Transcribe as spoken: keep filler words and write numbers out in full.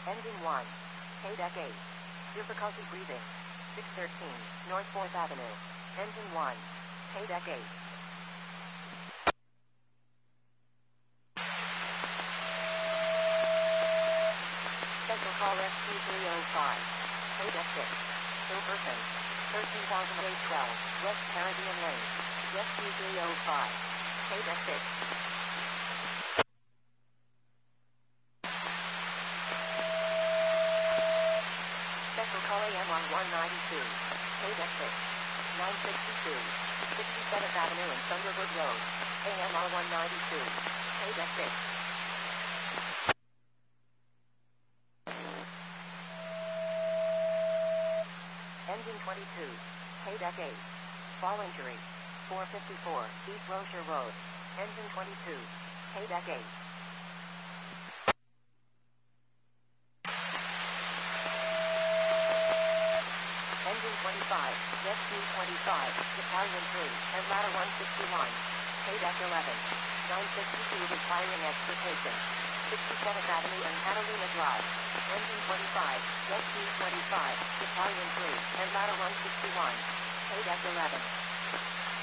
Engine one. K-Deck eight. Difficulty breathing. six thirteen, North fourth Avenue. Engine one. K-Deck eight. Central call rescue three oh five. K-Deck six. Ill person. thirteen thousand eight twelve, West Caribbean Lane. Rescue three oh five. K-Deck six. Central call A M R one ninety-two. K-Deck six. nine sixty-two. sixty-seventh Avenue and Thunderwood Road. A M R one ninety-two. K-Deck six. Engine twenty-two. K-Deck eight. Fall injury. four fifty-four, East Rocher Road. Engine twenty-two. K-Deck eight. Engine twenty-five, Rescue twenty-five, Battalion three, and Ladder one sixty-one. K-Deck eleven. nine sixty-two Requiring extrication. sixty-seventh Avenue and Catalina Drive. Engine twenty-five, Rescue twenty-five, Battalion three, and Ladder one sixty-one. K-Deck eleven.